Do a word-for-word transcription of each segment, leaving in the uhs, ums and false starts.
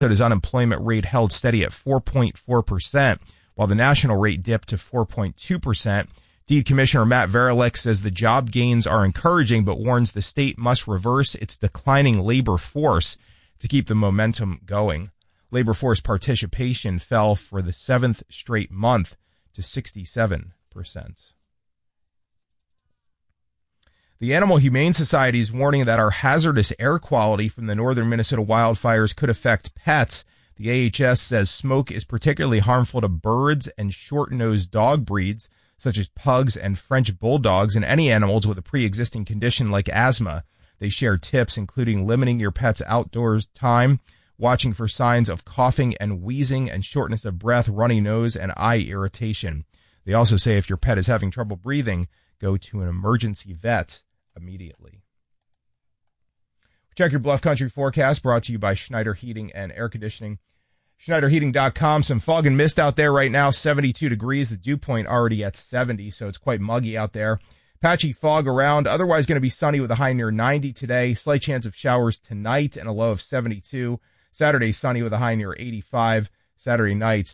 Minnesota's unemployment rate held steady at four point four percent, while the national rate dipped to four point two percent. Deed Commissioner Matt Verelich says the job gains are encouraging, but warns the state must reverse its declining labor force to keep the momentum going. Labor force participation fell for the seventh straight month to sixty-seven percent. The Animal Humane Society is warning that our hazardous air quality from the northern Minnesota wildfires could affect pets. The A H S says smoke is particularly harmful to birds and short-nosed dog breeds, such as pugs and French bulldogs, and any animals with a pre-existing condition like asthma. They share tips, including limiting your pet's outdoors time, watching for signs of coughing and wheezing and shortness of breath, runny nose, and eye irritation. They also say if your pet is having trouble breathing, go to an emergency vet immediately. Check your Bluff Country forecast, brought to you by Schneider Heating and Air Conditioning. Schneider Heating dot com. Some fog and mist out there right now, seventy-two degrees. The dew point already at seventy, so it's quite muggy out there. Patchy fog around. Otherwise going to be sunny with a high near ninety today. Slight chance of showers tonight and a low of seventy-two. Saturday sunny with a high near eighty-five. Saturday night,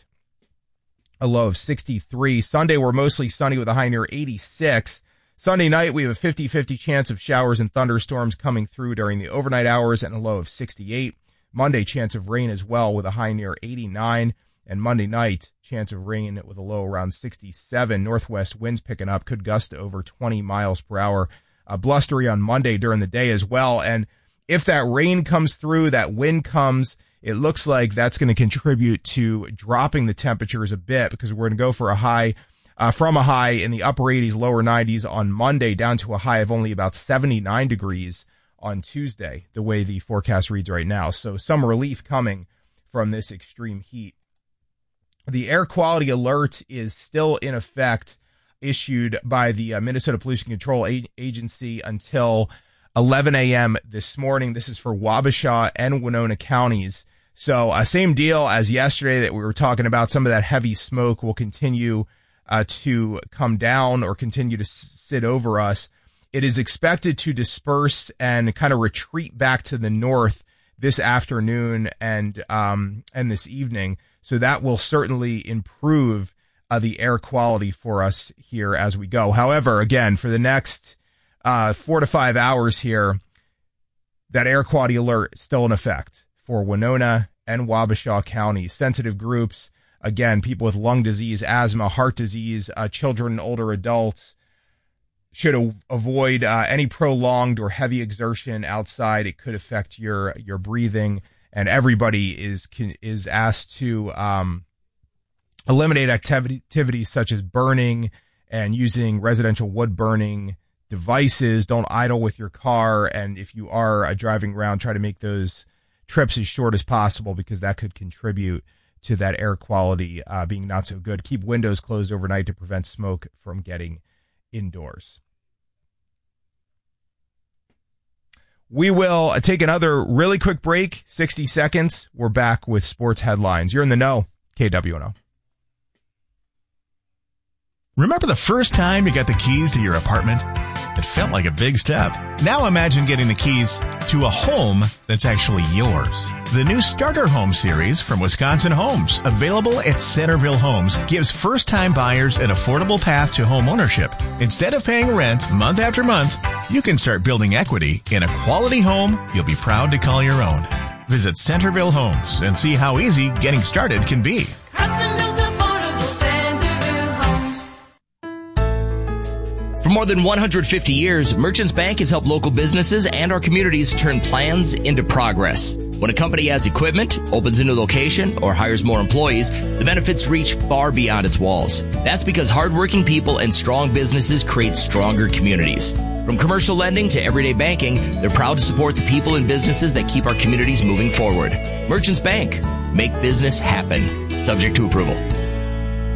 a low of sixty-three. Sunday we're mostly sunny with a high near eighty-six. Sunday night, we have a fifty-fifty chance of showers and thunderstorms coming through during the overnight hours and a low of sixty-eight. Monday, chance of rain as well with a high near eighty-nine. And Monday night, chance of rain with a low around sixty-seven. Northwest winds picking up, could gust to over twenty miles per hour. Uh, blustery on Monday during the day as well. And if that rain comes through, that wind comes, it looks like that's going to contribute to dropping the temperatures a bit, because we're going to go for a high Uh, from a high in the upper eighties, lower nineties on Monday down to a high of only about seventy-nine degrees on Tuesday, the way the forecast reads right now. So some relief coming from this extreme heat. The air quality alert is still in effect, issued by the uh, Minnesota Pollution Control A- Agency until eleven a.m. this morning. This is for Wabasha and Winona counties. So uh, same deal as yesterday that we were talking about. Some of that heavy smoke will continue Uh, to come down or continue to sit over us. It is expected to disperse and kind of retreat back to the north this afternoon and um, and this evening. So that will certainly improve uh, the air quality for us here as we go. However, again, for the next uh, four to five hours here, that air quality alert is still in effect for Winona and Wabasha counties. Sensitive groups, again, people with lung disease, asthma, heart disease, uh, children and older adults should a- avoid uh, any prolonged or heavy exertion outside. It could affect your your breathing, and everybody is can, is asked to um, eliminate activity, activities such as burning and using residential wood burning devices. Don't idle with your car, and if you are uh, driving around, try to make those trips as short as possible, because that could contribute to that air quality uh, being not so good. Keep windows closed overnight to prevent smoke from getting indoors. We will uh, take another really quick break, sixty seconds. We're back with sports headlines. You're in the know, K W N O. Remember the first time you got the keys to your apartment? It felt like a big step. Now imagine getting the keys to a home that's actually yours. The new Starter Home series from Wisconsin Homes, available at Centerville Homes, gives first-time buyers an affordable path to home ownership. Instead of paying rent month after month, you can start building equity in a quality home you'll be proud to call your own. Visit Centerville Homes and see how easy getting started can be. For more than one hundred fifty years, Merchants Bank has helped local businesses and our communities turn plans into progress. When a company adds equipment, opens a new location, or hires more employees, the benefits reach far beyond its walls. That's because hardworking people and strong businesses create stronger communities. From commercial lending to everyday banking, they're proud to support the people and businesses that keep our communities moving forward. Merchants Bank. Make business happen. Subject to approval.